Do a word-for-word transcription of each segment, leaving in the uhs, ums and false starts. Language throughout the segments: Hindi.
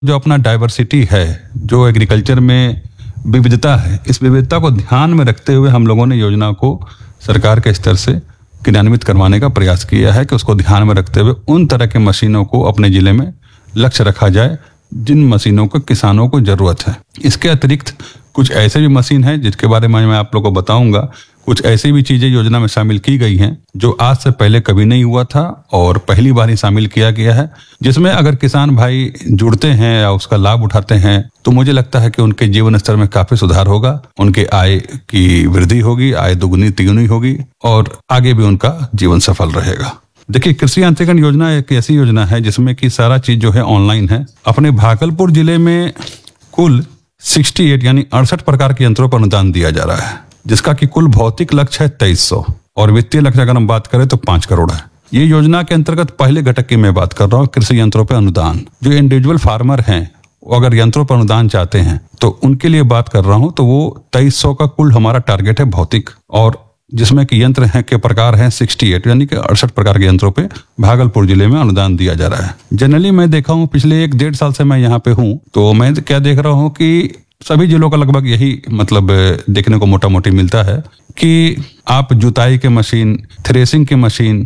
जो अपना डाइवर्सिटी है, जो एग्रीकल्चर में विविधता है, इस विविधता को ध्यान में रखते हुए हम लोगों ने योजना को सरकार के स्तर से क्रियान्वित करवाने का प्रयास किया है कि उसको ध्यान में रखते हुए उन तरह के मशीनों को अपने जिले में लक्ष्य रखा जाए जिन मशीनों को किसानों को जरूरत है। इसके अतिरिक्त कुछ ऐसे भी मशीन हैं जिसके बारे में मैं आप लोगों को बताऊंगा। कुछ ऐसी भी चीजें योजना में शामिल की गई हैं जो आज से पहले कभी नहीं हुआ था और पहली बार ही शामिल किया गया है, जिसमें अगर किसान भाई जुड़ते हैं या उसका लाभ उठाते हैं तो मुझे लगता है कि उनके जीवन स्तर में काफी सुधार होगा, उनके आय की वृद्धि होगी, आय दुगुनी तिगुनी होगी और आगे भी उनका जीवन सफल रहेगा। देखिए, कृषि यांत्रिकरण योजना एक ऐसी योजना है जिसमें कि सारा चीज जो है ऑनलाइन है। अपने भागलपुर जिले में कुल अड़सठ यानी अड़सठ प्रकार के यंत्रों पर अनुदान दिया जा रहा है, जिसका कि कुल भौतिक लक्ष्य है तेईस सौ और वित्तीय लक्ष्य अगर हम बात करें तो पांच करोड़ है। ये योजना के अंतर्गत पहले घटक की मैं बात कर रहा हूँ, कृषि यंत्रों पर अनुदान। जो इंडिविजुअल फार्मर हैं वो अगर यंत्रों पर अनुदान चाहते हैं तो उनके लिए बात कर रहा हूँ, तो वो तेईस सौ का कुल हमारा टारगेट है भौतिक, और जिसमें कि यंत्र हैं के प्रकार हैं अड़सठ यानी कि अड़सठ प्रकार के यंत्रों पे भागलपुर जिले में अनुदान दिया जा रहा है। जनरली मैं देखा हूँ, पिछले एक डेढ़ साल से मैं यहाँ पे हूँ, तो मैं क्या देख रहा हूँ कि सभी जिलों का लगभग यही मतलब देखने को मोटा मोटी मिलता है कि आप जुताई के मशीन, थ्रेसिंग की मशीन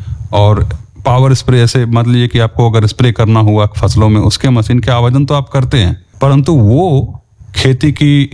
और पावर स्प्रे, ऐसे मान लीजिए कि आपको अगर स्प्रे करना हुआ फसलों में, उसके मशीन के आवेदन तो आप करते हैं, परंतु वो खेती की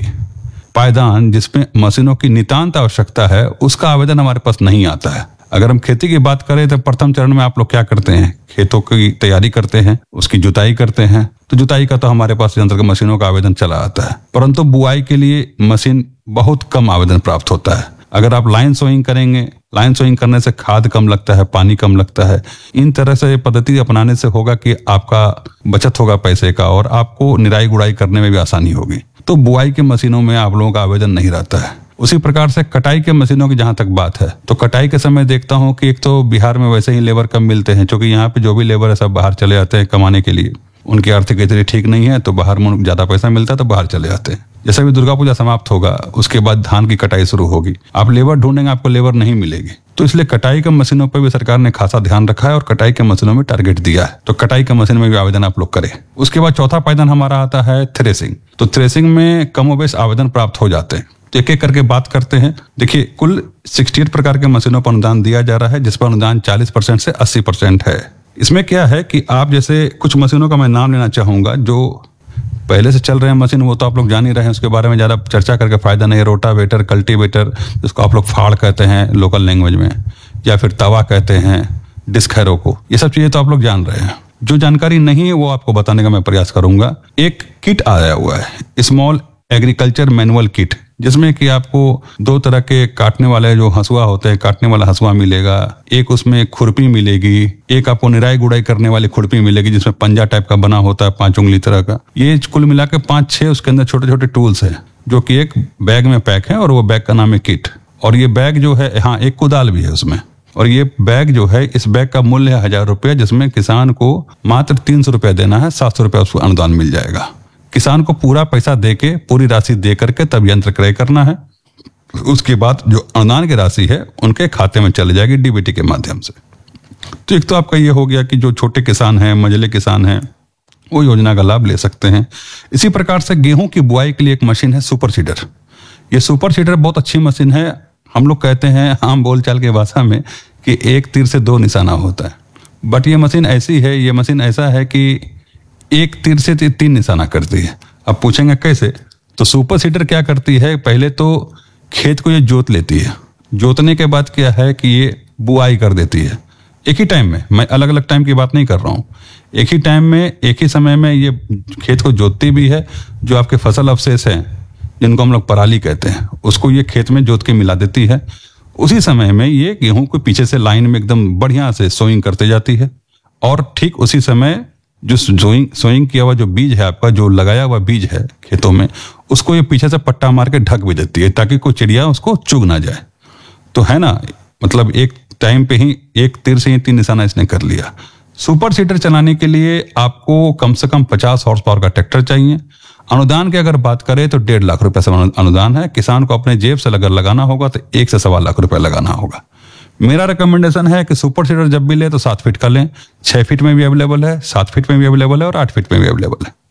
पायदान जिसमें मशीनों की नितांत आवश्यकता है उसका आवेदन हमारे पास नहीं आता है। अगर हम खेती की बात करें तो प्रथम चरण में आप लोग क्या करते हैं, खेतों की तैयारी करते हैं, उसकी जुताई करते हैं, तो जुताई का तो हमारे पास यंत्र के मशीनों का आवेदन चला आता है, परंतु बुआई के लिए मशीन बहुत कम आवेदन प्राप्त होता है। अगर आप लाइन सोइंग करेंगे, लाइन सोइंग करने से खाद कम लगता है, पानी कम लगता है, इन तरह से पद्धति अपनाने से होगा कि आपका बचत होगा पैसे का और आपको निराई गुड़ाई करने में भी आसानी होगी। तो बुआई के मशीनों में आप लोगों का आवेदन नहीं रहता है। उसी प्रकार से कटाई के मशीनों की जहां तक बात है, तो कटाई के समय देखता हूं कि एक तो बिहार में वैसे ही लेबर कम मिलते हैं, क्योंकि यहाँ पे जो भी लेबर है सब बाहर चले जाते हैं कमाने के लिए, उनकी आर्थिक स्थिति ठीक नहीं है, तो बाहर में ज्यादा पैसा मिलता है तो बाहर चले जाते हैं। जैसे भी दुर्गा पूजा समाप्त होगा उसके बाद धान की कटाई शुरू होगी, आप लेबर ढूंढेंगे, आपको लेबर नहीं मिलेगी, तो इसलिए कटाई के मशीनों पर भी सरकार ने खासा ध्यान रखा है और कटाई के मशीनों में टारगेट दिया है, तो कटाई के मशीन में भी आवेदन आप लोग करें। उसके बाद चौथा पायदान हमारा आता है थ्रेसिंग, तो थ्रेसिंग में कमोबेश आवेदन प्राप्त हो जाते हैं। तो एक एक करके बात करते हैं। देखिए, कुल अड़सठ प्रकार के मशीनों पर अनुदान दिया जा रहा है, जिस पर अनुदान चालीस परसेंट से अस्सी परसेंट है। इसमें क्या है कि आप जैसे कुछ मशीनों का मैं नाम लेना चाहूंगा जो पहले से चल रहे हैं मशीन, वो तो आप लोग जान ही रहे हैं, उसके बारे में ज्यादा चर्चा करके फायदा नहीं है। रोटावेटर, कल्टीवेटर, जिसको आप लोग फाड़ कहते हैं लोकल लैंग्वेज में, या फिर तवा कहते हैं, डिस्क हैरो को, ये सब चीजें तो आप लोग जान रहे हैं। जो जानकारी नहीं है वो आपको बताने का मैं प्रयास करूंगा। एक किट आया हुआ है, स्मॉल एग्रीकल्चर मैनुअल किट, जिसमें कि आपको दो तरह के काटने वाले जो हंसुआ होते हैं, काटने वाला हंसुआ मिलेगा, एक उसमें खुरपी मिलेगी, एक आपको निराई गुड़ाई करने वाली खुरपी मिलेगी जिसमें पंजा टाइप का बना होता है, पांच उंगली तरह का। ये कुल मिला के पांच छह उसके अंदर छोटे छोटे टूल्स हैं जो कि एक बैग में पैक है और वो बैग का नाम है किट। और ये बैग जो है, हाँ, एक कुदाल भी है उसमें, और ये बैग जो है, इस बैग का मूल्य है हजार रुपया, जिसमें किसान को मात्र तीन सौ रुपया देना है, सात सौ रुपया उसको अनुदान मिल जाएगा। किसान को पूरा पैसा देके, पूरी राशि दे करके तब यंत्र क्रय करना है। उसके बाद जो अनुदान की राशि है उनके खाते में चले जाएगी डीबीटी के माध्यम से। तो एक तो आपका ये हो गया कि जो छोटे किसान हैं, मझले किसान हैं, वो योजना का लाभ ले सकते हैं। इसी प्रकार से गेहूं की बुआई के लिए एक मशीन है सुपर सीडर। ये सुपर सीडर बहुत अच्छी मशीन है। हम लोग कहते हैं आम बोलचाल की भाषा में कि एक तीर से दो निशाना होता है, बट ये मशीन ऐसी है, ये मशीन ऐसा है कि एक तीर से तीन निशाना करती है। अब पूछेंगे कैसे, तो सुपर सीडर क्या करती है, पहले तो खेत को ये जोत लेती है, जोतने के बाद क्या है कि ये बुआई कर देती है एक ही टाइम में। मैं अलग अलग टाइम की बात नहीं कर रहा हूँ, एक ही टाइम में, एक ही समय में ये खेत को जोतती भी है। जो आपके फसल अवशेष हैं जिनको हम लोग पराली कहते हैं, उसको ये खेत में जोत के मिला देती है। उसी समय में ये गेहूं को पीछे से लाइन में एकदम बढ़िया से सोइंग करते जाती है, और ठीक उसी समय जो सोइंग सोइंग किया हुआ जो बीज है आपका, जो लगाया हुआ बीज है खेतों में, उसको ये पीछे से पट्टा मार के ढक भी देती है ताकि कोई चिड़िया उसको चुग ना जाए। तो है ना, मतलब एक टाइम पे ही एक तीर से ही तीन निशाना इसने कर लिया। सुपर सीडर चलाने के लिए आपको कम से कम पचास हॉर्स पावर का ट्रैक्टर चाहिए। अनुदान की अगर बात करें तो डेढ़ लाख रुपए से अनुदान है। किसान को अपने जेब से अगर लगाना होगा तो एक से सवा लाख रुपए लगाना होगा। मेरा रिकमेंडेशन है कि सुपर सीडर जब भी ले तो सात फीट का लें, छह फीट में भी अवेलेबल है, सात फीट में भी अवेलेबल है और आठ फीट में भी अवेलेबल है।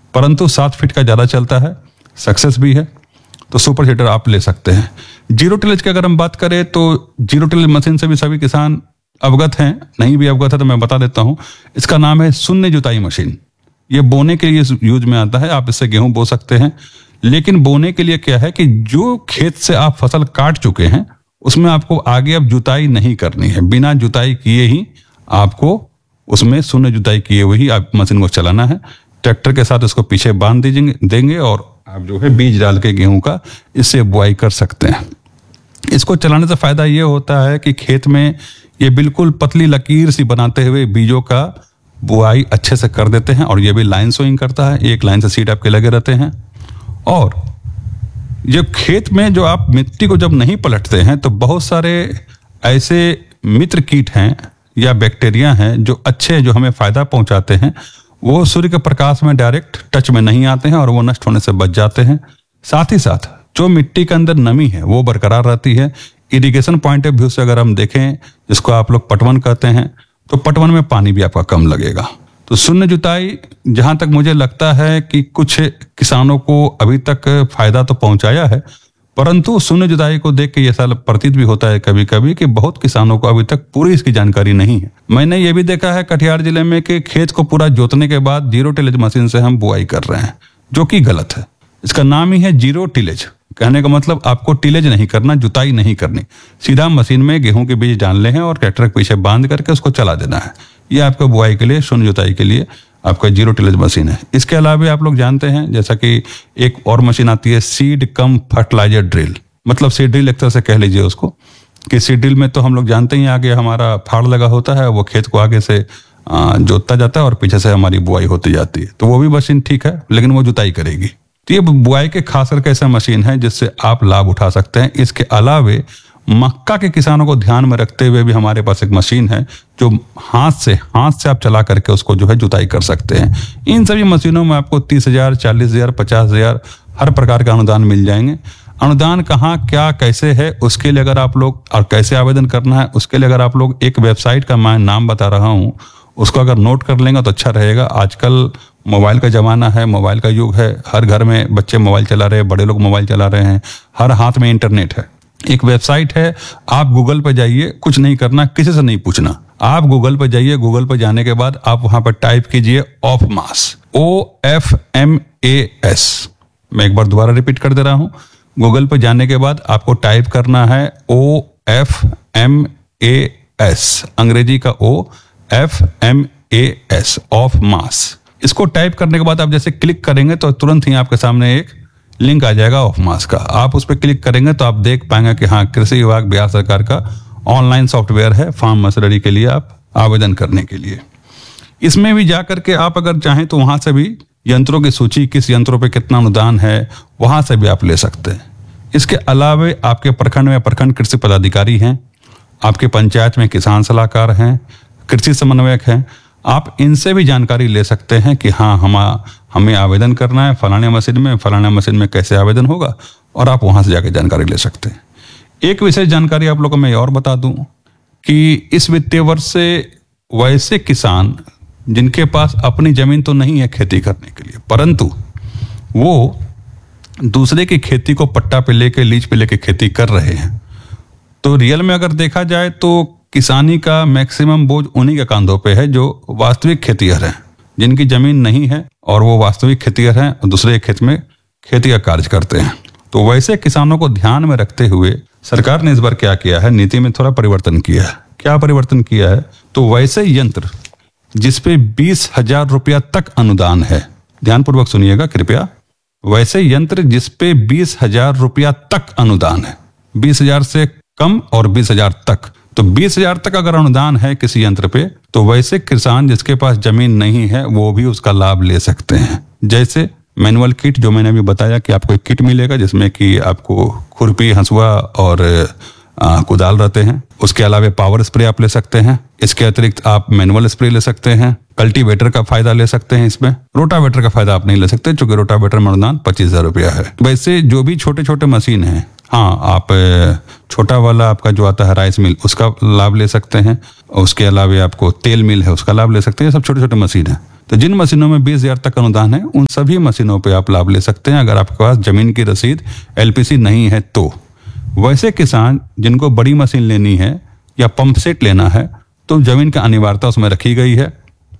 परंतु सात फीट का ज़्यादा चलता है, सक्सेस भी है, तो सुपर सीडर आप ले सकते हैं। जीरो टिलेज की अगर हम बात करें तो जीरो टिलेज मशीन से भी सभी किसान अवगत हैं, नहीं भी अवगत है तो मैं बता देता हूं। इसका नाम है शून्य जुताई मशीन। ये बोने के लिए यूज में आता है, आप इससे गेहूं बो सकते हैं। लेकिन बोने के लिए क्या है कि जो खेत से आप फसल काट चुके हैं उसमें आपको आगे अब जुताई नहीं करनी है, बिना जुताई किए ही आपको उसमें शून्य जुताई किए हुए ही आप मशीन को चलाना है। ट्रैक्टर के साथ इसको पीछे बांध दीजिए देंगे और आप जो है बीज डाल के गेहूं का इससे बुआई कर सकते हैं। इसको चलाने से फायदा ये होता है कि खेत में ये बिल्कुल पतली लकीर सी बनाते हुए बीजों का बुआई अच्छे से कर देते हैं और ये भी लाइन सोइंग करता है, एक लाइन से सीड आपके लगे रहते हैं। और ये खेत में जो आप मिट्टी को जब नहीं पलटते हैं तो बहुत सारे ऐसे मित्र कीट हैं या बैक्टीरिया हैं जो अच्छे जो हमें फायदा पहुंचाते हैं, वो सूर्य के प्रकाश में डायरेक्ट टच में नहीं आते हैं और वो नष्ट होने से बच जाते हैं। साथ ही साथ जो मिट्टी के अंदर नमी है वो बरकरार रहती है। इरिगेशन पॉइंट ऑफ व्यू से अगर हम देखें, जिसको आप लोग पटवन कहते हैं, तो पटवन में पानी भी आपका कम लगेगा। तो शून्य जुताई जहां तक मुझे लगता है कि कुछ किसानों को अभी तक फायदा तो पहुंचाया है, परंतु शून्य जुताई को देख के ये साल प्रतीत भी होता है कभी कभी कि बहुत किसानों को अभी तक पूरी इसकी जानकारी नहीं है। मैंने ये भी देखा है कटिहार जिले में कि खेत को पूरा जोतने के बाद जीरो टिलेज मशीन से हम बुआई कर रहे हैं, जो कि गलत है। इसका नाम ही है जीरो टिलेज। कहने का मतलब आपको टिलेज नहीं करना, जुताई नहीं करनी, सीधा मशीन में गेहूं के बीज डालने हैं और ट्रैक्टर के पीछे बांध करके उसको चला देना है। ये आपका बुआई के लिए, शून्य जुताई के लिए आपका जीरो टिलेज मशीन है। इसके अलावा आप लोग जानते हैं जैसा कि एक और मशीन आती है सीड कम फर्टिलाइजर ड्रिल, मतलब सीड ड्रिल एक तरह से कह लीजिए उसको, कि सीड ड्रिल में तो हम लोग जानते ही आगे हमारा फाड़ लगा होता है, वो खेत को आगे से जोतता जाता है और पीछे से हमारी बुआई होती जाती है। तो वो भी मशीन ठीक है, लेकिन वो जुताई करेगी। तो ये बुआई के खास करके ऐसा मशीन है जिससे आप लाभ उठा सकते हैं। इसके अलावे मक्का के किसानों को ध्यान में रखते हुए भी हमारे पास एक मशीन है जो हाथ से हाथ से आप चला करके उसको जो है जुताई कर सकते हैं। इन सभी मशीनों में आपको तीस हजार चालीस हजार पचास हजार हर प्रकार का अनुदान मिल जाएंगे। अनुदान कहाँ, क्या, कैसे है, उसके लिए अगर आप लोग, और कैसे आवेदन करना है उसके लिए अगर आप लोग एक वेबसाइट का मैं नाम बता रहा हूँ, उसको अगर नोट कर लेंगे तो अच्छा रहेगा। आजकल मोबाइल का जमाना है, मोबाइल का युग है, हर घर में बच्चे मोबाइल चला रहे हैं, बड़े लोग मोबाइल चला रहे हैं, हर हाथ में इंटरनेट है। एक वेबसाइट है, आप गूगल पर जाइए, कुछ नहीं करना, किसी से नहीं पूछना, आप गूगल पर जाइए। गूगल पर जाने के बाद आप वहां पर टाइप कीजिए of mass, O F M A S. मैं एक बार दोबारा रिपीट कर दे रहा हूं। गूगल पर जाने के बाद आपको टाइप करना है O F M A S, अंग्रेजी का ओ, F M A S, of mass. इसको टाइप करने के बाद आप जैसे क्लिक करेंगे तो तुरंत ही आपके सामने एक लिंक आ जाएगा ऑफ मास का। आप उस पर क्लिक करेंगे तो आप देख पाएंगे कि हाँ, कृषि विभाग बिहार सरकार का ऑनलाइन सॉफ्टवेयर है फार्म मशीनरी के लिए, आप आवेदन करने के लिए। इसमें भी जा करके आप अगर चाहें तो वहां से भी यंत्रों की सूची, किस यंत्रों पे कितना अनुदान है, वहां से भी आप ले सकते हैं। इसके अलावा आपके प्रखंड में प्रखंड कृषि पदाधिकारी हैं, आपके पंचायत में किसान सलाहकार हैं, कृषि समन्वयक हैं, आप इनसे भी जानकारी ले सकते हैं कि हाँ, हम हमें आवेदन करना है फलाने मशीन में, फलाने मशीन में कैसे आवेदन होगा, और आप वहां से जाकर जानकारी ले सकते हैं। एक विशेष जानकारी आप लोगों को मैं और बता दूं कि इस वित्तीय वर्ष से वैसे किसान जिनके पास अपनी जमीन तो नहीं है खेती करने के लिए, परंतु वो दूसरे की खेती को पट्टा पे लेके, लीज पे लेके खेती कर रहे हैं, तो रियल में अगर देखा जाए तो किसानी का मैक्सिमम बोझ उन्हीं के कांधों पे है जो वास्तविक खेतीहर हैं, जिनकी जमीन नहीं है और वो वास्तविक खेतीहर हैं और दूसरे खेत में खेती का कार्य करते हैं। तो वैसे किसानों को ध्यान में रखते हुए सरकार ने इस बार क्या किया है, नीति में थोड़ा परिवर्तन किया है। क्या परिवर्तन किया है, तो वैसे यंत्र जिसपे बीस हजार रुपया तक अनुदान है, ध्यानपूर्वक सुनिएगा कृपया, वैसे यंत्र जिसपे बीस हजार रुपया तक अनुदान है, बीस हजार से कम और बीस हजार तक, तो बीस हजार तक अगर अनुदान है किसी यंत्र पे, तो वैसे किसान जिसके पास जमीन नहीं है वो भी उसका लाभ ले सकते हैं। जैसे मैनुअल किट, जो मैंने अभी बताया कि आपको एक किट मिलेगा जिसमें कि आपको खुरपी, हंसुआ और आ, कुदाल रहते हैं। उसके अलावा पावर स्प्रे आप ले सकते हैं। इसके अतिरिक्त आप मैनुअल स्प्रे ले सकते हैं। कल्टीवेटर का फायदा ले सकते हैं। इसमें रोटावेटर का फायदा आप नहीं ले सकते क्योंकि रोटावेटर में अनुदान पच्चीस हजार रुपया है। वैसे जो भी छोटे छोटे मशीन हैं, हाँ, आप छोटा वाला आपका जो आता है राइस मिल, उसका लाभ ले सकते हैं। उसके अलावा आपको तेल मिल है, उसका लाभ ले सकते हैं। सब छोटे छोटे मशीन है। तो जिन मशीनों में बीस हजार तक अनुदान है उन सभी मशीनों पे आप लाभ ले सकते हैं अगर आपके पास जमीन की रसीद एलपीसी नहीं है तो। वैसे किसान जिनको बड़ी मशीन लेनी है या पंप सेट लेना है तो जमीन की अनिवार्यता उसमें रखी गई है।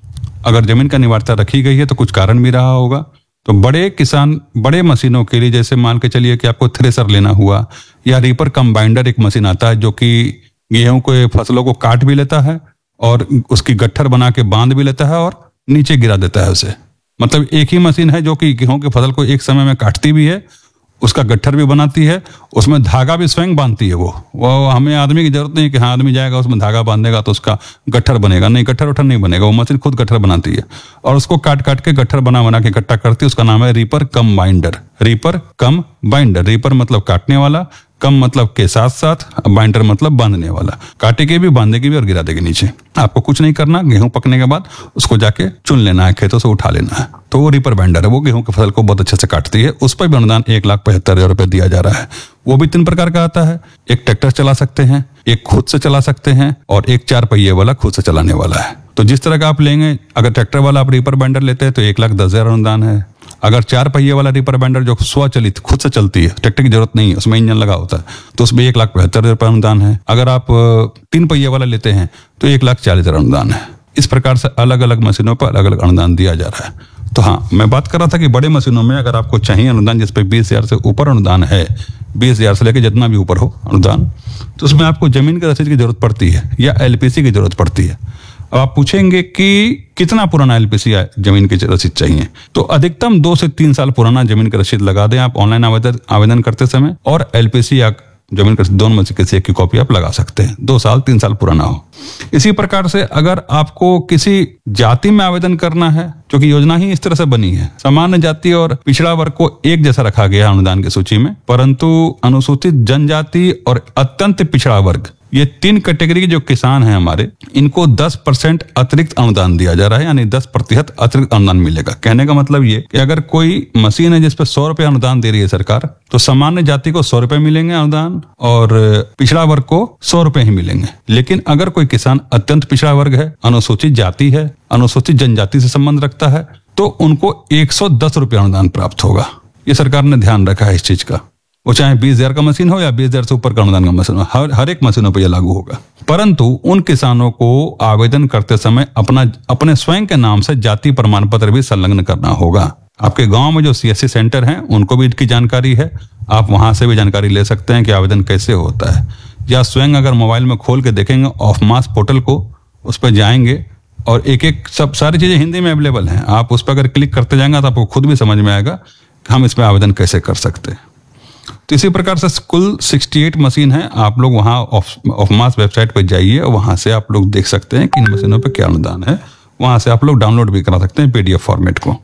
अगर जमीन की अनिवार्यता रखी गई है तो कुछ कारण भी रहा होगा। तो बड़े किसान बड़े मशीनों के लिए जैसे मान के चलिए कि आपको थ्रेसर लेना हुआ या रीपर कंबाइंडर एक मशीन आता है जो कि गेहूं को फसलों को काट भी लेता है और उसकी गट्ठर बना के बांध भी लेता है और नीचे गिरा देता है उसे। मतलब एक ही मशीन है जो कि गेहूं की फसल को एक समय में काटती भी है, उसका गट्ठर भी बनाती है, उसमें धागा भी स्वयं बांधती है। वो वो हमें आदमी की जरूरत नहीं कि हाँ आदमी जाएगा उसमें धागा बांधेगा तो उसका गट्ठर बनेगा, नहीं गट्ठर उठर नहीं बनेगा, वो मशीन खुद गट्ठर बनाती है और उसको काट काट के गट्ठर बना बना के इकट्ठा करती है। उसका नाम है रीपर कम बाइंडर। रीपर कम बाइंडर, रीपर मतलब काटने वाला, कम मतलब के साथ साथ, बाइंडर मतलब बांधने वाला। काटेगी भी, बांधेगी भी और गिरा देगी नीचे। आपको कुछ नहीं करना, गेहूं पकने के बाद उसको जाके चुन लेना है, खेतों से उठा लेना है। तो वो रीपर बाइंडर है, वो गेहूं की फसल को बहुत अच्छे से काटती है। उस पर भी अनुदान एक लाख पचहत्तर हजार रुपये दिया जा रहा है। वो भी तीन प्रकार का आता है, एक ट्रैक्टर चला सकते हैं, एक खुद से चला सकते हैं और एक चार पहिए वाला खुद से चलाने वाला है। तो जिस तरह का आप लेंगे, अगर ट्रैक्टर वाला आप रीपर बाइंडर लेते हैं तो एक लाख दस हजार अनुदान है। अगर चार पहिए वाला रीपर बाइंडर जो स्वचलित खुद से चलती है, ट्रैक्टर की जरूरत नहीं है, उसमें इंजन लगा होता है, तो उसमें एक लाख पचहत्तर हजार रुपये अनुदान है। अगर आप तीन पहिए वाला लेते हैं तो एक लाख चालीस हजार अनुदान है। इस प्रकार से अलग अलग मशीनों पर अलग अलग अनुदान दिया जा रहा है। तो हाँ, मैं बात कर रहा था कि बड़े मशीनों में अगर आपको चाहिए अनुदान जिसपे बीस हजार से ऊपर अनुदान है, बीस हजार से लेकर जितना भी ऊपर हो अनुदान, तो उसमें आपको जमीन की रसीद की जरूरत पड़ती है या एलपीसी की जरूरत पड़ती है। अब आप पूछेंगे कि कितना पुराना एलपीसी जमीन की रसीद चाहिए, तो अधिकतम दो से तीन साल पुराना जमीन की रसीद लगा दें आप ऑनलाइन आवेदन आवेदन करते समय, और एलपीसी या जमीन की दोनों में से किसी एक की कॉपी आप लगा सकते हैं, दो साल तीन साल पुराना हो। इसी प्रकार से अगर आपको किसी जाति में आवेदन करना है, क्योंकि योजना ही इस तरह से बनी है, सामान्य जाति और पिछड़ा वर्ग को एक जैसा रखा गया अनुदान की सूची में, परंतु अनुसूचित जनजाति और अत्यंत पिछड़ा वर्ग, ये तीन कैटेगरी के जो किसान हैं हमारे, इनको दस परसेंट अतिरिक्त अनुदान दिया जा रहा है, यानी दस प्रतिशत अतिरिक्त अनुदान मिलेगा। कहने का मतलब ये कि अगर कोई मशीन है जिस पर सौ रुपए अनुदान दे रही है सरकार, तो सामान्य जाति को सौ रुपए मिलेंगे अनुदान और पिछड़ा वर्ग को सौ रुपए ही मिलेंगे। लेकिन अगर कोई किसान अत्यंत पिछड़ा वर्ग है, अनुसूचित जाति है, अनुसूचित जनजाति से संबंध रखता है, तो उनको एक सौ दस रुपये अनुदान प्राप्त होगा। ये सरकार ने ध्यान रखा है इस चीज का। वो चाहे बीस हजार का मशीन हो या बीस हजार से ऊपर का अनुदान का मशीन हो, हर हर एक मशीनों पर यह लागू होगा। परंतु उन किसानों को आवेदन करते समय अपना अपने स्वयं के नाम से जाति प्रमाण पत्र भी संलग्न करना होगा। आपके गांव में जो सीएससी सेंटर हैं उनको भी इनकी जानकारी है, आप वहां से भी जानकारी ले सकते हैं कि आवेदन कैसे होता है। या स्वयं अगर मोबाइल में खोल के देखेंगे ऑफ मास पोर्टल को, उस पर जाएंगे और एक एक सब सारी चीजें हिंदी में अवेलेबल हैं। आप उस पर अगर क्लिक करते जाएंगे तो आपको खुद भी समझ में आएगा कि हम इसमें आवेदन कैसे कर सकते हैं। तो इसी प्रकार से कुल अड़सठ मशीन है। आप लोग वहाँ ऑफ मास वेबसाइट पर जाइए और वहाँ से आप लोग देख सकते हैं कि इन मशीनों पे क्या अनुदान है। वहाँ से आप लोग डाउनलोड भी करा सकते हैं पीडीएफ फॉर्मेट को।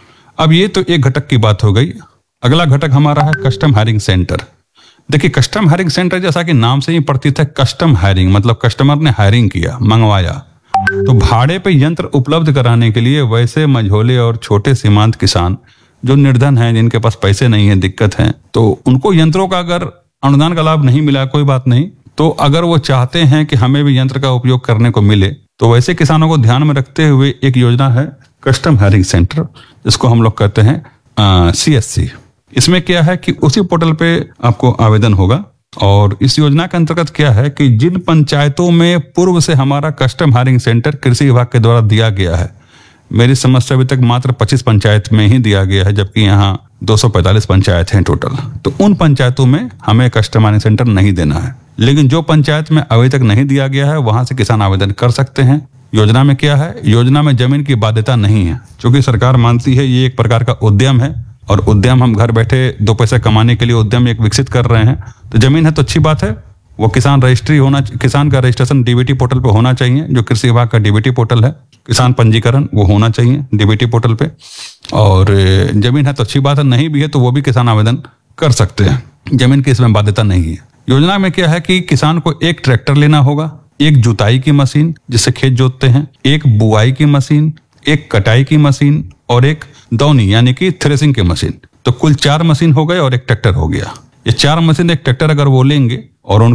अब ये तो एक घटक की बात हो गई। अगला घटक हमारा है कस्टम हायरिंग सेंटर। देखिए, कस्टम हायरिंग सेंटर जैसा कि नाम से ही प्रतीत है, कस्टम हायरिंग मतलब कस्टमर ने हायरिंग किया, मंगवाया। तो भाड़े पे यंत्र उपलब्ध कराने के लिए वैसे मझोले और छोटे सीमांत किसान जो निर्धन हैं, जिनके पास पैसे नहीं है, दिक्कत है, तो उनको यंत्रों का अगर अनुदान का लाभ नहीं मिला कोई बात नहीं, तो अगर वो चाहते हैं कि हमें भी यंत्र का उपयोग करने को मिले, तो वैसे किसानों को ध्यान में रखते हुए एक योजना है कस्टम हायरिंग सेंटर, जिसको हम लोग कहते हैं सी एस सी। इसमें क्या है कि उसी पोर्टल पे आपको आवेदन होगा। और इस योजना के अंतर्गत क्या है कि जिन पंचायतों में पूर्व से हमारा कस्टम हायरिंग सेंटर कृषि विभाग के द्वारा दिया गया है, मेरी समझ से अभी तक मात्र पच्चीस पंचायत में ही दिया गया है, जबकि यहाँ दो सौ पैंतालीस पंचायत हैं टोटल, तो उन पंचायतों में हमें कस्टम हायरिंग सेंटर नहीं देना है। लेकिन जो पंचायत में अभी तक नहीं दिया गया है, वहां से किसान आवेदन कर सकते हैं। योजना में क्या है, योजना में जमीन की बाध्यता नहीं है, क्योंकि सरकार मानती है ये एक प्रकार का उद्यम है और उद्यम हम घर बैठे दो पैसे कमाने के लिए उद्यम एक विकसित कर रहे हैं। तो जमीन है तो अच्छी बात है, वो किसान रजिस्ट्री होना, किसान का रजिस्ट्रेशन डीबीटी पोर्टल पे होना चाहिए, जो कृषि विभाग का डीबीटी पोर्टल है, किसान पंजीकरण वो होना चाहिए डीबीटी पोर्टल पे। और जमीन है तो अच्छी बात है, नहीं भी है तो वो भी किसान आवेदन कर सकते हैं, जमीन की इसमें बाध्यता नहीं है। योजना में क्या है कि किसान को एक ट्रैक्टर लेना होगा, एक जुताई की मशीन जिससे खेत जोतते हैं, एक बुआई की मशीन, एक कटाई की मशीन और एक दौनी यानी कि थ्रेसिंग की मशीन। तो कुल चार मशीन हो गए और एक ट्रैक्टर हो गया। ये चार मशीन एक ट्रैक्टर अगर वो लेंगे और उनका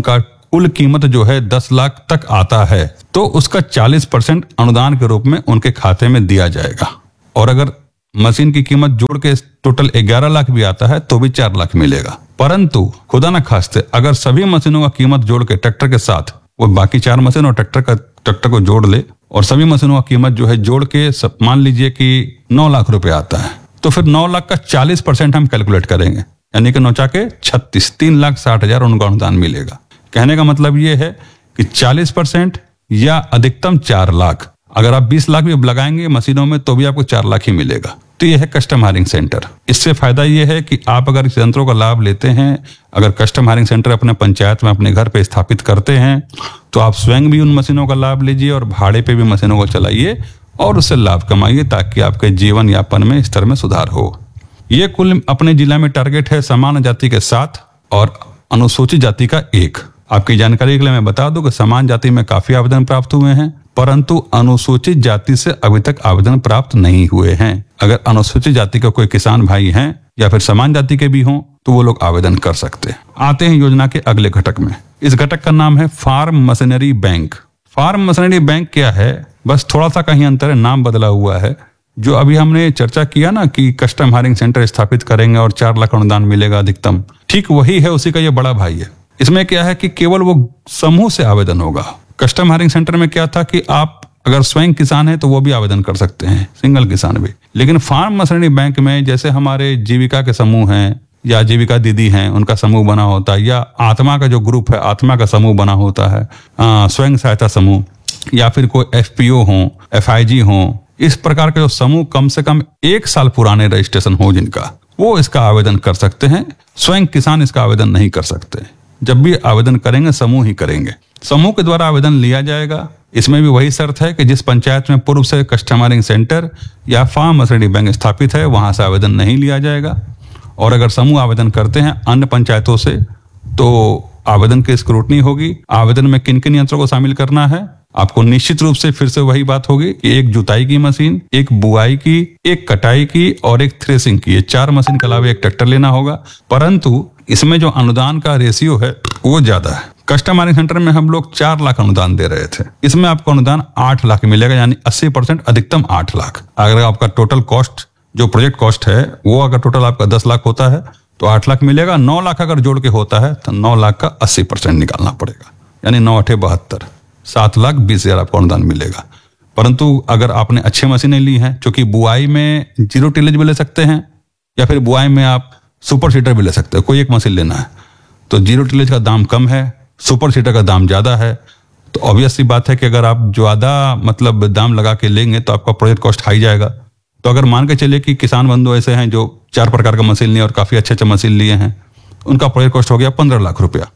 कुल कीमत जो है दस लाख तक आता है तो उसका चालीस परसेंट अनुदान के रूप में उनके खाते में दिया जाएगा। और अगर मशीन की कीमत जोड़ के टोटल ग्यारह लाख भी आता है तो भी चार लाख मिलेगा। परंतु खुदा न खास्ते अगर सभी मशीनों का कीमत जोड़ के ट्रैक्टर के साथ वो बाकी चार मशीन और ट्रैक्टर का ट्रैक्टर को जोड़ ले और सभी मशीनों का कीमत जो है जोड़ के मान लीजिए कि नौ लाख रुपए आता है, तो फिर नौ लाख का चालीस परसेंट हम कैलकुलेट करेंगे, यानी कि नौचा के छत्तीस तीन लाख साठ हजार उनको अनुदान मिलेगा। कहने का मतलब ये है कि चालीस परसेंट या अधिकतम चार लाख, अगर आप बीस लाख भी लगाएंगे मशीनों में तो भी आपको चार लाख ही मिलेगा। तो ये है कस्टम हायरिंग सेंटर। इससे फायदा ये है कि आप अगर इस यंत्रों का लाभ लेते हैं, अगर कस्टम हायरिंग सेंटर अपने पंचायत में अपने घर पे स्थापित करते हैं तो आप स्वयं भी उन मशीनों का लाभ लीजिए और भाड़े पे भी मशीनों को चलाइए और उससे लाभ कमाइए ताकि आपके जीवन यापन में स्तर में सुधार हो। ये कुल अपने जिला में टारगेट है समान जाति के सात और अनुसूचित जाति का एक। आपकी जानकारी के लिए मैं बता दूं कि समान जाति में काफी आवेदन प्राप्त हुए हैं, परंतु अनुसूचित जाति से अभी तक आवेदन प्राप्त नहीं हुए हैं। अगर अनुसूचित जाति का कोई किसान भाई हैं या फिर समान जाति के भी हों तो वो लोग आवेदन कर सकते हैं। आते हैं योजना के अगले घटक में। इस घटक का नाम है farm machinery bank. Farm machinery bank क्या है? बस थोड़ा सा कहीं अंतर है, नाम बदला हुआ है। जो अभी हमने चर्चा किया ना कि कस्टम हायरिंग सेंटर स्थापित करेंगे और चार लाख अनुदान मिलेगा अधिकतम, ठीक वही है, उसी का ये बड़ा भाई है। इसमें क्या है कि केवल वो समूह से आवेदन होगा। कस्टम हायरिंग सेंटर में क्या था कि आप अगर स्वयं किसान है तो वो भी आवेदन कर सकते हैं, सिंगल किसान भी। लेकिन फार्म मशीनरी बैंक में जैसे हमारे जीविका के समूह हैं या जीविका दीदी हैं, उनका समूह बना होता है, या आत्मा का जो ग्रुप है आत्मा का समूह बना होता है, आ, स्वयं सहायता समूह, या फिर कोई एफपीओ हो, एफआईजी हो, इस प्रकार के जो समूह कम से कम एक साल पुराने रजिस्ट्रेशन हो जिनका, वो इसका आवेदन कर सकते हैं। स्वयं किसान इसका आवेदन नहीं कर सकते। जब भी आवेदन करेंगे समूह ही करेंगे। समूह के द्वारा आवेदन लिया जाएगा। इसमें भी वही शर्त है कि जिस पंचायत में पूर्व से कस्टम हायरिंग सेंटर या फार्म मशीनरी बैंक स्थापित है वहां से आवेदन नहीं लिया जाएगा। और अगर समूह आवेदन करते हैं अन्य पंचायतों से तो आवेदन की स्क्रूटनी होगी। आवेदन में किन किन यंत्रों को शामिल करना है आपको निश्चित रूप से फिर से वही बात होगी कि एक जुताई की मशीन, एक बुआई की, एक कटाई की और एक थ्रेसिंग की, ये चार मशीन के अलावा एक ट्रैक्टर लेना होगा। परंतु इसमें जो अनुदान का रेशियो है वो ज्यादा है। कस्टम हायरिंग सेंटर में हम लोग चार लाख अनुदान दे रहे थे, इसमें आपको अनुदान आठ लाख मिलेगा, यानी अस्सी परसेंट अधिकतम आठ लाख। अगर आपका टोटल कॉस्ट जो प्रोजेक्ट कॉस्ट है वो अगर टोटल आपका दस लाख होता है तो आठ लाख मिलेगा। नौ लाख अगर जोड़ के होता है तो नौ लाख का अस्सी परसेंट निकालना पड़ेगा, यानी नौ अठे बहत्तर, सात लाख बीस हजार आपको अनुदान मिलेगा। परंतु अगर आपने अच्छे मशीनें ली हैं, क्योंकि बुआई में जीरो टिलेज भी ले सकते हैं या फिर बुआई में आप सुपर सीटर भी ले सकते हैं, कोई एक मशीन लेना है तो जीरो टिलेज का दाम कम है, सुपर सीटर का दाम ज्यादा है। तो ऑब्वियस सी बात है कि अगर आप ज्यादा मतलब दाम लगा के लेंगे तो आपका प्रोजेक्ट कॉस्ट हाई जाएगा। तो अगर मान के चले कि किसान बंधु ऐसे हैं जो चार प्रकार का मशीन लिए और काफी अच्छे अच्छे मशीन लिए हैं, उनका प्रोजेक्ट कॉस्ट हो गया पंद्रह लाख रुपया,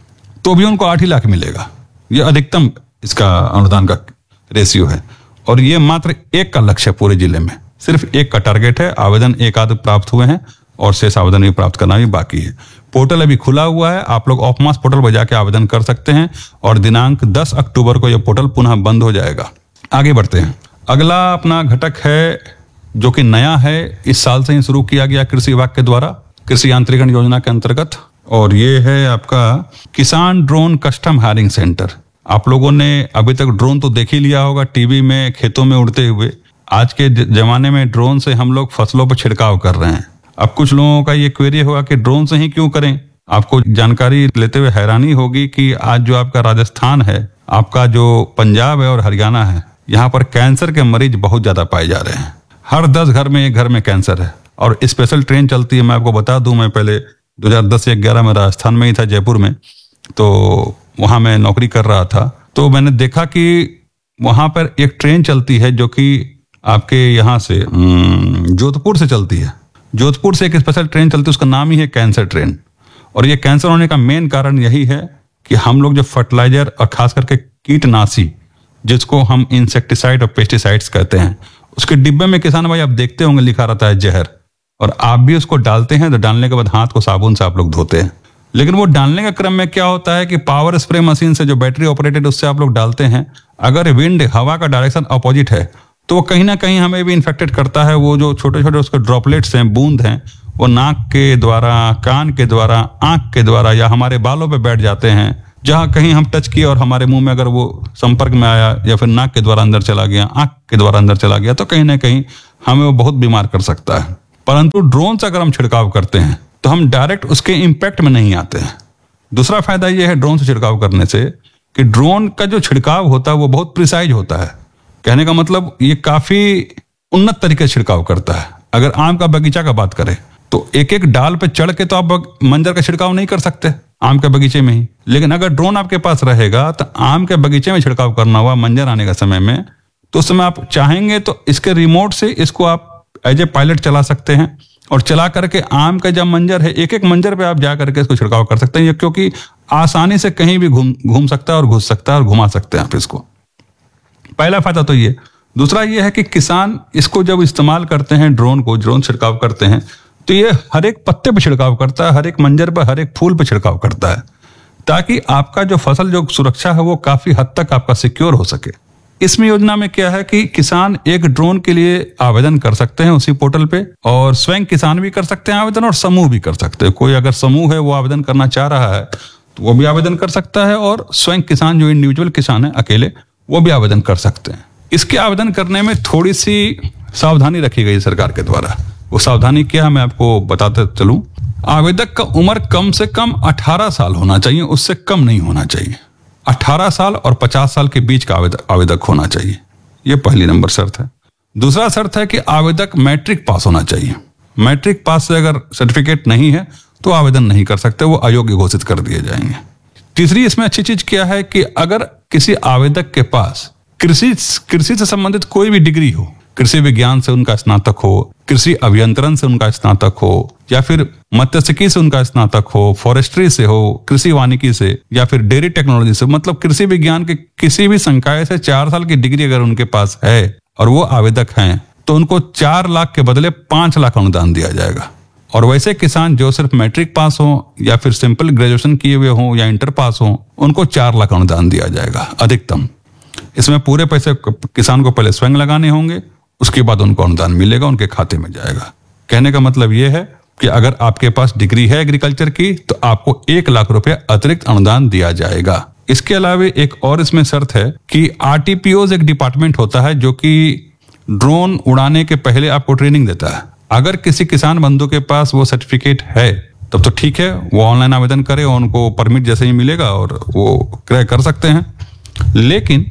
तो भी उनको आठ ही लाख मिलेगा। ये अधिकतम इसका अनुदान का रेशियो है और ये मात्र एक का लक्ष्य है पूरे जिले में, सिर्फ एक का टारगेट है। आवेदन एक आध प्राप्त हुए हैं और शेष आवेदन भी प्राप्त करना भी बाकी है। पोर्टल अभी खुला हुआ है, आप लोग ऑफमास पोर्टल पर जाके आवेदन कर सकते हैं और दिनांक दस अक्टूबर को यह पोर्टल पुनः बंद हो जाएगा। आगे बढ़ते हैं। अगला अपना घटक है जो कि नया है, इस साल से ही शुरू किया गया कृषि विभाग के द्वारा कृषि यांत्रिकरण योजना के अंतर्गत, और ये है आपका किसान ड्रोन कस्टम हायरिंग सेंटर। आप लोगों ने अभी तक ड्रोन तो देख ही लिया होगा टीवी में खेतों में उड़ते हुए। आज के जमाने में ड्रोन से हम लोग फसलों पर छिड़काव कर रहे हैं। अब कुछ लोगों का ये क्वेरी होगा कि ड्रोन से ही क्यों करें। आपको जानकारी लेते हुए हैरानी होगी कि आज जो आपका राजस्थान है, आपका जो पंजाब है और हरियाणा है, यहाँ पर कैंसर के मरीज बहुत ज्यादा पाए जा रहे हैं। हर दस घर में एक घर में कैंसर है और स्पेशल ट्रेन चलती है। मैं आपको बता दूं, मैं पहले दो हज़ार दस या ग्यारह में राजस्थान में ही था, जयपुर में, तो वहां मैं नौकरी कर रहा था। तो मैंने देखा कि वहां पर एक ट्रेन चलती है जो कि आपके यहाँ से जोधपुर से चलती है। जोधपुर से एक स्पेशल ट्रेन चलती है, उसका नाम ही है कैंसर ट्रेन। और ये कैंसर होने का मेन कारण यही है कि हम लोग जो फर्टिलाइजर और खास करके कीटनाशी, जिसको हम इंसेक्टिसाइड और पेस्टिसाइड्स कहते हैं, उसके डिब्बे में किसान भाई आप देखते होंगे लिखा रहता है जहर, और आप भी उसको डालते हैं तो डालने के बाद हाथ को साबुन से आप लोग धोते हैं। लेकिन वो डालने के क्रम में क्या होता है कि पावर स्प्रे मशीन से जो बैटरी ऑपरेटेड उससे आप लोग डालते हैं, अगर विंड हवा का डायरेक्शन अपोजिट है तो वो कहीं ना कहीं हमें भी इन्फेक्टेड करता है। वो जो छोटे छोटे उसके ड्रॉपलेट्स हैं, बूंद हैं, वो नाक के द्वारा, कान के द्वारा, आंख के द्वारा या हमारे बालों पे बैठ जाते हैं जहां कहीं हम टच किए और हमारे मुंह में अगर वो संपर्क में आया या फिर नाक के द्वारा अंदर चला गया, आंख के द्वारा अंदर चला गया, तो कहीं ना कहीं हमें वो बहुत बीमार कर सकता है। परंतु ड्रोन से अगर हम छिड़काव करते हैं तो हम डायरेक्ट उसके इम्पैक्ट में नहीं आते हैं। दूसरा फायदा यह है ड्रोन से छिड़काव करने से कि ड्रोन का जो छिड़काव होता है वो बहुत प्रिसाइज होता है। कहने का मतलब ये काफी उन्नत तरीके से छिड़काव करता है। अगर आम का बगीचा का बात करें तो एक एक डाल पे चढ़ के तो आप मंजर का छिड़काव नहीं कर सकते आम के बगीचे में ही, लेकिन अगर ड्रोन आपके पास रहेगा तो आम के बगीचे में छिड़काव करना हुआ मंजर आने का समय में, तो उस समय आप चाहेंगे तो इसके रिमोट से इसको आप एज ए पायलट चला सकते हैं और चला करके आम का जब मंजर है एक एक मंजर पे आप जा करके इसको छिड़काव कर सकते हैं, क्योंकि आसानी से कहीं भी घूम घूम सकता है और घुस सकता है और घुमा सकते हैं आप इसको। पहला फायदा तो ये। दूसरा ये है कि किसान इसको जब इस्तेमाल करते हैं, ड्रोन को ड्रोन छिड़काव करते हैं, तो ये हर एक पत्ते पे छिड़काव करता है, हर एक मंजर पर, हर एक फूल पे छिड़काव करता है, ताकि आपका जो फसल जो सुरक्षा है वो काफी हद तक आपका सिक्योर हो सके। इसमें योजना में क्या है कि किसान एक ड्रोन के लिए आवेदन कर सकते हैं उसी पोर्टल पे, और स्वयं किसान भी कर सकते हैं आवेदन और समूह भी कर सकते हैं। कोई अगर समूह है वो आवेदन करना चाह रहा है तो वो भी आवेदन कर सकता है, और स्वयं किसान जो इंडिविजुअल किसान है अकेले वो भी आवेदन कर सकते हैं। इसके आवेदन करने में थोड़ी सी सावधानी रखी गई सरकार के द्वारा। वो सावधानी क्या है मैं आपको बताते चलूं। आवेदक का उम्र कम से कम अठारह साल होना चाहिए, उससे कम नहीं होना चाहिए। अठारह साल और पचास साल के बीच का आवेदक आवेदक होना चाहिए, यह पहली नंबर शर्त है। दूसरा शर्त है कि आवेदक मैट्रिक पास होना चाहिए। मैट्रिक पास से अगर सर्टिफिकेट नहीं है तो आवेदन नहीं कर सकते, वो अयोग्य घोषित कर दिए जाएंगे। तीसरी इसमें अच्छी चीज क्या है कि अगर किसी आवेदक के पास कृषि कृषि से संबंधित कोई भी डिग्री हो, कृषि विज्ञान से उनका स्नातक हो, कृषि अभियंत्रण से उनका स्नातक हो, या फिर मत्स्यिकी से उनका स्नातक हो, फॉरेस्ट्री से हो, कृषि वानिकी से, या फिर डेयरी टेक्नोलॉजी से, मतलब कृषि विज्ञान के किसी भी संकाय से चार साल की डिग्री अगर उनके पास है और वो आवेदक हैं, तो उनको चार लाख के बदले पांच लाख अनुदान दिया जाएगा। और वैसे किसान जो सिर्फ मैट्रिक पास हो या फिर सिंपल ग्रेजुएशन किए हुए हों या इंटर पास हों, उनको चार लाख अनुदान दिया जाएगा अधिकतम। इसमें पूरे पैसे किसान को पहले स्वयं लगाने होंगे, उसके बाद उनको अनुदान मिलेगा, उनके खाते में जाएगा। कहने का मतलब यह है कि अगर आपके पास डिग्री है एग्रीकल्चर की तो आपको एक लाख रुपए अतिरिक्त अनुदान दिया जाएगा। इसके अलावा एक और इसमें शर्त है कि आरटीपीओज एक डिपार्टमेंट होता है जो कि ड्रोन उड़ाने के पहले आपको ट्रेनिंग देता है। अगर किसी किसान बंधु के पास वो सर्टिफिकेट है तब तो ठीक है, वो ऑनलाइन आवेदन करे और उनको परमिट जैसे ही मिलेगा और वो क्रय कर सकते हैं। लेकिन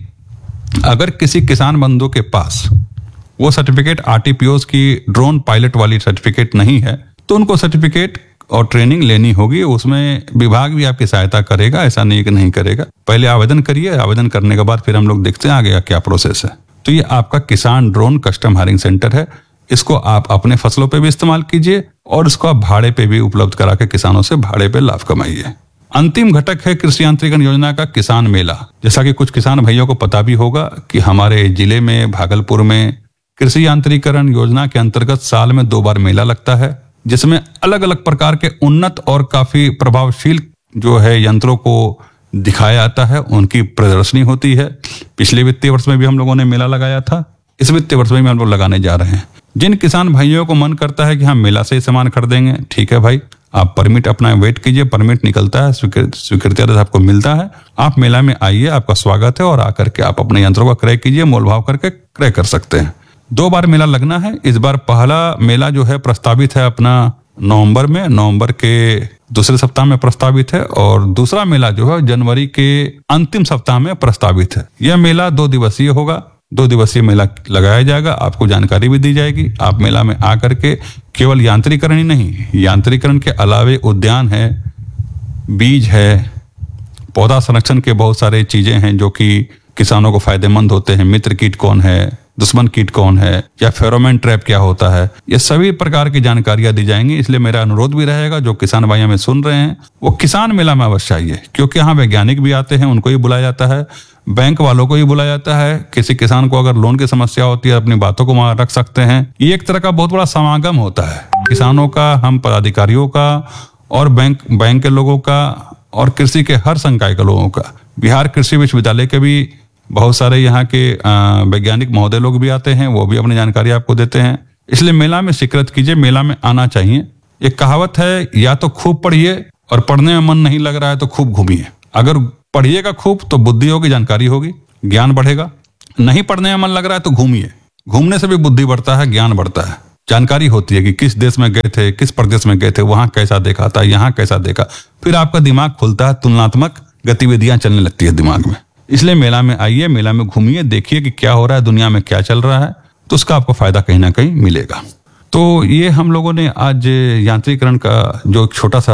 अगर किसी किसान बंधु के पास वो सर्टिफिकेट आरटीपीओज की ड्रोन पायलट वाली सर्टिफिकेट नहीं है तो उनको सर्टिफिकेट और ट्रेनिंग लेनी होगी। उसमें विभाग भी आपकी सहायता करेगा, ऐसा नहीं कि नहीं करेगा। पहले आवेदन करिए, आवेदन करने के बाद फिर हम लोग देखते हैं आगे क्या प्रोसेस है। तो ये आपका किसान ड्रोन कस्टम हायरिंग सेंटर है। इसको आप अपने फसलों पे भी इस्तेमाल कीजिए और इसको आप भाड़े पे भी उपलब्ध करा के किसानों से भाड़े पे लाभ कमाइए। अंतिम घटक है कृषि यांत्रिकरण योजना का किसान मेला। जैसा कि कुछ किसान भाइयों को पता भी होगा कि हमारे जिले में भागलपुर में कृषि यांत्रिकरण योजना के अंतर्गत साल में दो बार मेला लगता है, जिसमें अलग अलग प्रकार के उन्नत और काफी प्रभावशील जो है यंत्रों को दिखाया जाता है, उनकी प्रदर्शनी होती है। पिछले वित्तीय वर्ष में भी हम लोगों ने मेला लगाया था, इस वित्तीय वर्ष में भी हम लोग लगाने जा रहे हैं। जिन किसान भाइयों को मन करता है कि हम मेला से ही सामान खरीदेंगे, ठीक है भाई, आप परमिट अपना वेट कीजिए, परमिट निकलता है, स्वीकृति आदेश आपको मिलता है, आप मेला में आइए, आपका स्वागत है और आकर के आप अपने यंत्रों का क्रय कीजिए, मोल भाव करके क्रय कर सकते हैं। दो बार मेला लगना है। इस बार पहला मेला जो है प्रस्तावित है अपना नवंबर में, नवंबर के दूसरे सप्ताह में प्रस्तावित है, और दूसरा मेला जो है जनवरी के अंतिम सप्ताह में प्रस्तावित है। यह मेला दो दिवसीय होगा, दो दिवसीय मेला लगाया जाएगा, आपको जानकारी भी दी जाएगी। आप मेला में आकर के केवल यांत्रिकरण ही नहीं, यांत्रिकरण के अलावे उद्यान है, बीज है, पौधा संरक्षण के बहुत सारे चीजें हैं जो कि किसानों को फायदेमंद होते हैं। मित्र कीट कौन है, दुश्मन कीट कौन है, या फेरोमोन ट्रैप क्या होता है, ये सभी प्रकार की जानकारियां दी जाएंगी। इसलिए मेरा अनुरोध भी रहेगा जो किसान भाई हमें सुन रहे हैं वो किसान मेला में अवश्य आइए, क्योंकि यहाँ वैज्ञानिक भी आते हैं, उनको ही बुलाया जाता है, बैंक वालों को ही बुलाया जाता है। किसी किसान को अगर लोन की समस्या होती है अपनी बातों को वहां रख सकते हैं। ये एक तरह का बहुत बड़ा समागम होता है किसानों का, हम पदाधिकारियों का और बैंक बैंक के लोगों का और कृषि के हर संकाय के लोगों का। बिहार कृषि विश्वविद्यालय के भी बहुत सारे यहाँ के वैज्ञानिक महोदय लोग भी आते हैं, वो भी अपनी जानकारी आपको देते हैं। इसलिए मेला में शिरकत कीजिए, मेला में आना चाहिए। एक कहावत है, या तो खूब पढ़िए और पढ़ने में मन नहीं लग रहा है तो खूब घूमिए। अगर पढ़िएगा खूब तो बुद्धि होगी, जानकारी होगी, ज्ञान बढ़ेगा। नहीं पढ़ने में मन लग रहा है तो घूमिए, घूमने से भी बुद्धि बढ़ता है, ज्ञान बढ़ता है, जानकारी होती है कि किस देश में गए थे, किस प्रदेश में गए थे, वहां कैसा देखा था, यहाँ कैसा देखा। फिर आपका दिमाग खुलता है, तुलनात्मक गतिविधियां चलने लगती है दिमाग में। इसलिए मेला में आइए, मेला में घूमिए, देखिए कि क्या हो रहा है दुनिया में, क्या चल रहा है, तो उसका आपको फायदा कहीं ना कहीं मिलेगा। तो ये हम लोगों ने आज यांत्रिकरण का जो छोटा सा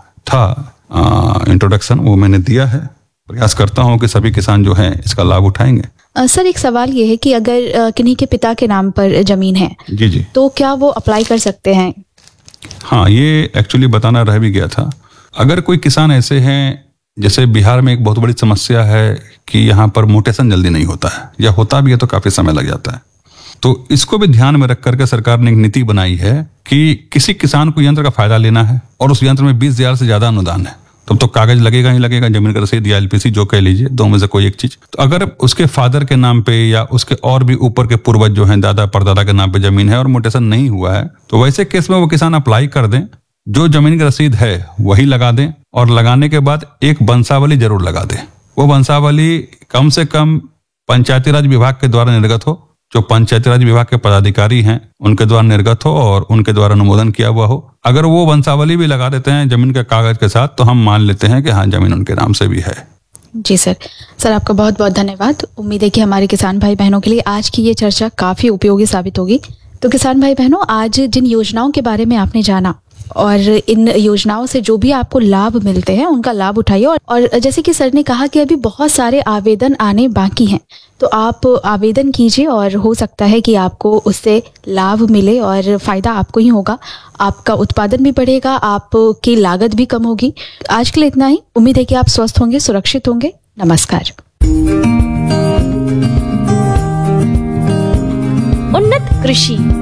था इंट्रोडक्शन वो मैंने दिया है। प्रयास करता हूँ कि सभी किसान जो हैं इसका लाभ उठाएंगे। आ, सर एक सवाल ये है कि अगर आ, किन्हीं के पिता के नाम पर जमीन है जी जी तो क्या वो अप्लाई कर सकते हैं? हाँ, ये एक्चुअली बताना रह भी गया था। अगर कोई किसान ऐसे हैं, जैसे बिहार में एक बहुत बड़ी समस्या है कि यहाँ पर म्यूटेशन जल्दी नहीं होता है, या होता भी है तो काफी समय लग जाता है, तो इसको भी ध्यान में रख करके सरकार ने एक नीति बनाई है कि किसी किसान को यंत्र का फायदा लेना है और उस यंत्र में बीस हजार से ज्यादा अनुदान है, तब तो कागज लगेगा ही लगेगा, जमीन का रसीद या एलपीसी जो कह लीजिए, दो में से कोई एक चीज। तो अगर उसके फादर के नाम पे या उसके और भी ऊपर के पूर्वज जो हैं, दादा परदादा के नाम पे जमीन है और म्यूटेशन नहीं हुआ है, तो वैसे केस में वो किसान अप्लाई कर दें, जो जमीन की रसीद है वही लगा दें, और लगाने के बाद एक वंशावली जरूर लगा दें। वो वंशावली कम से कम पंचायती राज विभाग के द्वारा निर्गत हो, जो पंचायती राज विभाग के पदाधिकारी हैं उनके द्वारा निर्गत हो और उनके द्वारा अनुमोदन किया हुआ हो। अगर वो वंशावली भी लगा देते हैं जमीन के कागज के साथ, तो हम मान लेते हैं कि हाँ, जमीन उनके नाम से भी है। जी सर। सर आपका बहुत बहुत धन्यवाद। उम्मीद है कि हमारे किसान भाई बहनों के लिए आज की ये चर्चा काफी उपयोगी साबित होगी। तो किसान भाई बहनों, आज जिन योजनाओं के बारे में आपने जाना और इन योजनाओं से जो भी आपको लाभ मिलते हैं उनका लाभ उठाइए। और, और जैसे कि सर ने कहा कि अभी बहुत सारे आवेदन आने बाकी हैं, तो आप आवेदन कीजिए और हो सकता है कि आपको उससे लाभ मिले और फायदा आपको ही होगा। आपका उत्पादन भी बढ़ेगा, आपकी लागत भी कम होगी। आज के लिए इतना ही। उम्मीद है कि आप स्वस्थ होंगे, सुरक्षित होंगे। नमस्कार। उन्नत कृषि